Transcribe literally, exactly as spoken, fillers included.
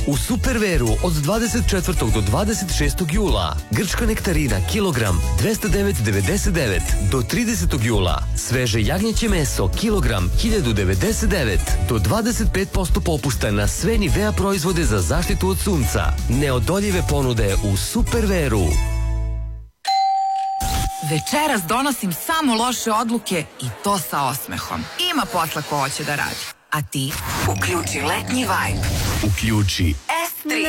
U Superveru od dvadeset četvrtog do dvadeset šestog jula grčka nektarina kilogram dvesta devet devedeset devet. Do tridesetog jula sveže jagnjeće meso kilogram hiljadu devedeset devet. Do dvadeset pet posto popusta na sve Nivea proizvode za zaštitu od sunca. Neodoljive ponude u Superveru. Večeras donosim samo loše odluke i to sa osmehom. Ima posla ko hoće da radi. A ti? Uključi letnji vibe. Uključi